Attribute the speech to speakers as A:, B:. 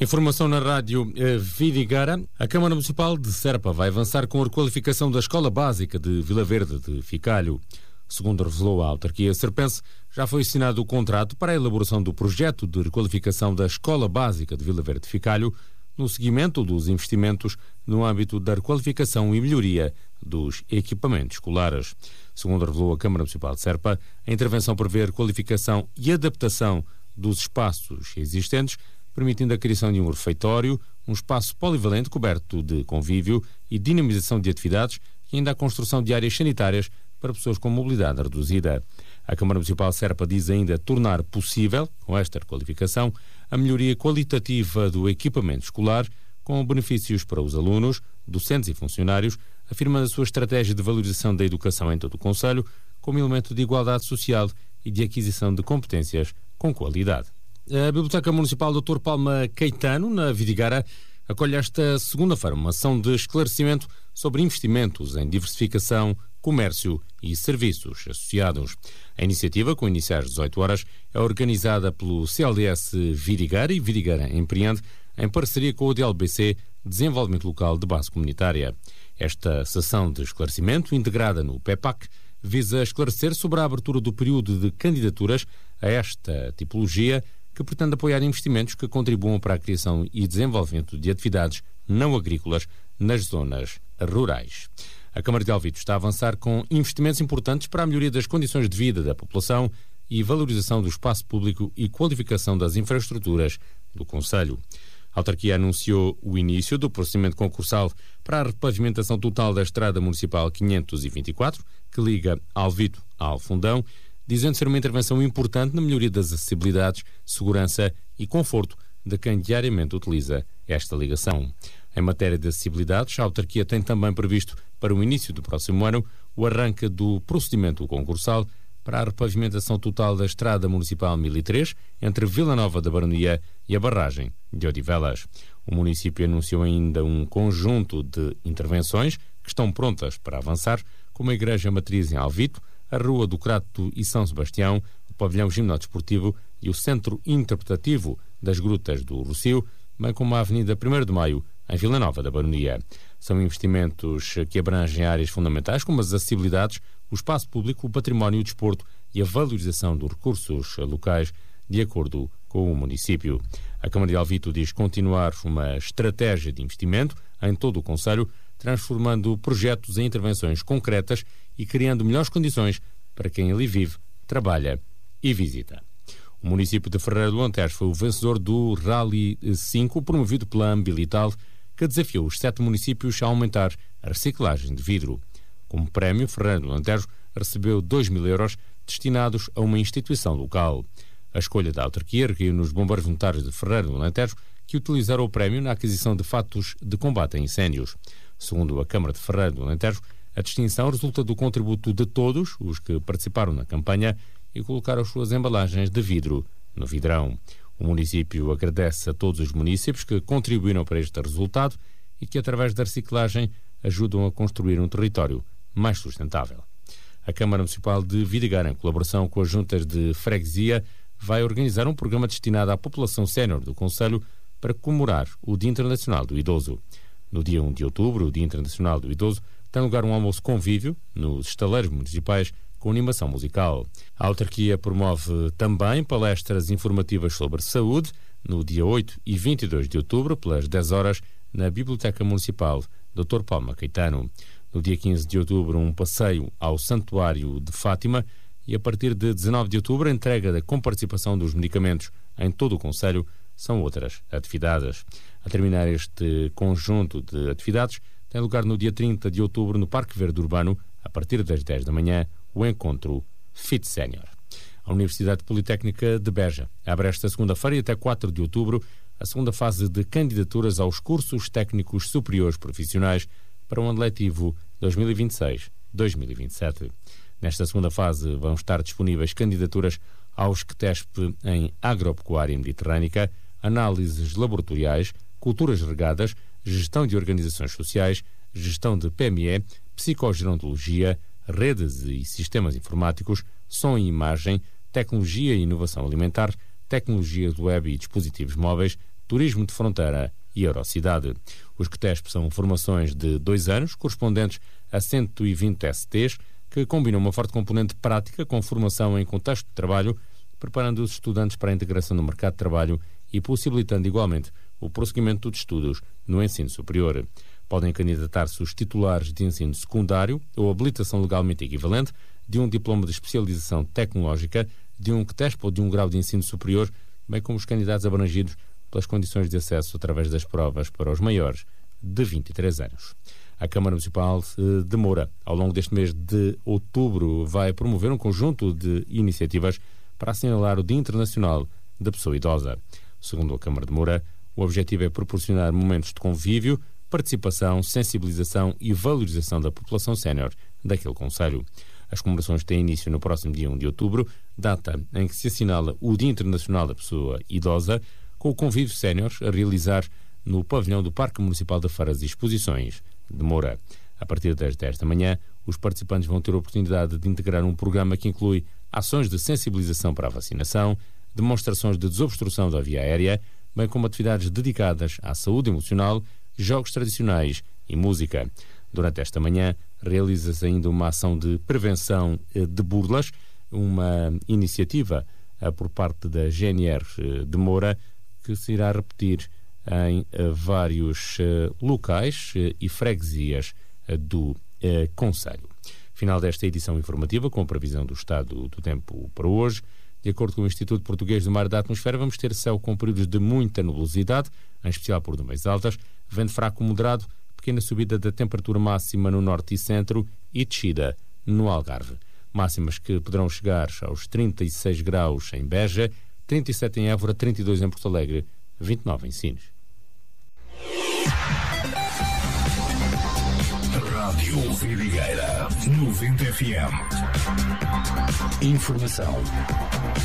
A: Informação na rádio Vidigueira. A Câmara Municipal de Serpa vai avançar com a requalificação da Escola Básica de Vila Verde de Ficalho. Segundo revelou a autarquia serpense, já foi assinado o contrato para a elaboração do projeto de requalificação da Escola Básica de Vila Verde de Ficalho, no seguimento dos investimentos no âmbito da requalificação e melhoria dos equipamentos escolares. Segundo revelou a Câmara Municipal de Serpa, a intervenção prevê a requalificação e adaptação dos espaços existentes, permitindo a criação de um refeitório, um espaço polivalente coberto de convívio e dinamização de atividades e ainda a construção de áreas sanitárias para pessoas com mobilidade reduzida. A Câmara Municipal de Serpa diz ainda tornar possível, com esta requalificação, a melhoria qualitativa do equipamento escolar, com benefícios para os alunos, docentes e funcionários, afirmando a sua estratégia de valorização da educação em todo o concelho, como elemento de igualdade social e de aquisição de competências com qualidade. A Biblioteca Municipal Dr. Palma Caetano, na Vidigueira, acolhe esta segunda-feira uma ação de esclarecimento sobre investimentos em diversificação, comércio e serviços associados. A iniciativa, com início às 18 horas, é organizada pelo CLDS Vidigueira e Vidigueira Empreende, em parceria com o DLBC, Desenvolvimento Local de Base Comunitária. Esta sessão de esclarecimento, integrada no PEPAC, visa esclarecer sobre a abertura do período de candidaturas a esta tipologia, que pretende apoiar investimentos que contribuam para a criação e desenvolvimento de atividades não agrícolas nas zonas rurais. A Câmara de Alvito está a avançar com investimentos importantes para a melhoria das condições de vida da população e valorização do espaço público e qualificação das infraestruturas do concelho. A autarquia anunciou o início do procedimento concursal para a repavimentação total da Estrada Municipal 524, que liga Alvito ao Fundão, dizendo ser uma intervenção importante na melhoria das acessibilidades, segurança e conforto de quem diariamente utiliza esta ligação. Em matéria de acessibilidades, a autarquia tem também previsto para o início do próximo ano o arranque do procedimento concursal para a repavimentação total da Estrada Municipal 1003 entre Vila Nova da Baronia e a barragem de Odivelas. O município anunciou ainda um conjunto de intervenções que estão prontas para avançar, como a Igreja Matriz em Alvito, a Rua do Crato e São Sebastião, o Pavilhão Gimnodesportivo e o Centro Interpretativo das Grutas do Rocio, bem como a Avenida 1º de Maio, em Vila Nova da Baronia. São investimentos que abrangem áreas fundamentais como as acessibilidades, o espaço público, o património, o desporto e a valorização dos recursos locais, de acordo com o município. A Câmara de Alvito diz continuar uma estratégia de investimento em todo o concelho, transformando projetos em intervenções concretas e criando melhores condições para quem ali vive, trabalha e visita. O município de Ferreira do Alentejo foi o vencedor do Rally 5, promovido pela Ambilital, que desafiou os 7 municípios a aumentar a reciclagem de vidro. Como prémio, Ferreira do Alentejo recebeu 2.000 euros destinados a uma instituição local. A escolha da autarquia requeriu nos bombeiros voluntários de Ferreira do Alentejo, que utilizaram o prémio na aquisição de fatos de combate a incêndios. Segundo a Câmara de Ferreira do Alentejo, a distinção resulta do contributo de todos os que participaram na campanha e colocaram as suas embalagens de vidro no vidrão. O município agradece a todos os municípios que contribuíram para este resultado e que, através da reciclagem, ajudam a construir um território mais sustentável. A Câmara Municipal de Vidigueira, em colaboração com as juntas de freguesia, vai organizar um programa destinado à população sénior do concelho para comemorar o Dia Internacional do Idoso. No dia 1 de outubro, o Dia Internacional do Idoso, tem lugar um almoço convívio nos estaleiros municipais com animação musical. A autarquia promove também palestras informativas sobre saúde no dia 8 e 22 de outubro, pelas 10 horas, na Biblioteca Municipal Dr. Palma Caetano. No dia 15 de outubro, um passeio ao Santuário de Fátima e, a partir de 19 de outubro, a entrega da comparticipação dos medicamentos em todo o concelho são outras atividades. A terminar este conjunto de atividades, tem lugar no dia 30 de outubro, no Parque Verde Urbano, a partir das 10 da manhã, o encontro Fit Sénior. A Universidade Politécnica de Beja abre esta segunda-feira e até 4 de outubro a segunda fase de candidaturas aos cursos técnicos superiores profissionais para o ano letivo 2026-2027. Nesta segunda fase vão estar disponíveis candidaturas aos QTESP em Agropecuária Mediterrânica, Análises Laboratoriais, Culturas Regadas, Gestão de Organizações Sociais, Gestão de PME, Psicogerontologia, Redes e Sistemas Informáticos, Som e Imagem, Tecnologia e Inovação Alimentar, Tecnologias Web e Dispositivos Móveis, Turismo de Fronteira e Eurocidade. Os QTESP são formações de 2 anos, correspondentes a 120 STs, que combinam uma forte componente prática com formação em contexto de trabalho, preparando os estudantes para a integração no mercado de trabalho e possibilitando igualmente o prosseguimento dos estudos no ensino superior. Podem candidatar-se os titulares de ensino secundário ou habilitação legalmente equivalente, de um diploma de especialização tecnológica, de um QTESP ou de um grau de ensino superior, bem como os candidatos abrangidos pelas condições de acesso através das provas para os maiores de 23 anos. A Câmara Municipal de Moura, ao longo deste mês de outubro, vai promover um conjunto de iniciativas para assinalar o Dia Internacional da Pessoa Idosa. Segundo a Câmara de Moura, o objetivo é proporcionar momentos de convívio, participação, sensibilização e valorização da população sénior daquele concelho. As comemorações têm início no próximo dia 1 de outubro, data em que se assinala o Dia Internacional da Pessoa Idosa, com o convívio sénior a realizar no pavilhão do Parque Municipal de Feiras e Exposições de Moura. A partir das 10 da manhã, os participantes vão ter a oportunidade de integrar um programa que inclui ações de sensibilização para a vacinação, demonstrações de desobstrução da via aérea, bem como atividades dedicadas à saúde emocional, jogos tradicionais e música. Durante esta manhã, realiza-se ainda uma ação de prevenção de burlas, uma iniciativa por parte da GNR de Moura, que se irá repetir em vários locais e freguesias do concelho. Final desta edição informativa, com a previsão do estado do tempo para hoje. De acordo com o Instituto Português do Mar e da Atmosfera, vamos ter céu com períodos de muita nubosidade, em especial por nuvens altas, vento fraco moderado, pequena subida da temperatura máxima no norte e centro e descida no Algarve. Máximas que poderão chegar aos 36 graus em Beja, 37 em Évora, 32 em Porto Alegre, 29 em Sines.
B: Rádio Vidigueira 90 FM. Informação